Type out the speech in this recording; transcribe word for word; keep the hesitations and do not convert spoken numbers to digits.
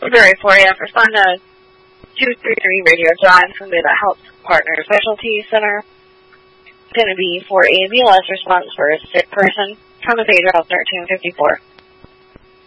February fourth, respond to two three three Radio John from the Health Partner Specialty Center. It's going to be for a B L S response for a sick person from the Pedro thirteen fifty-four.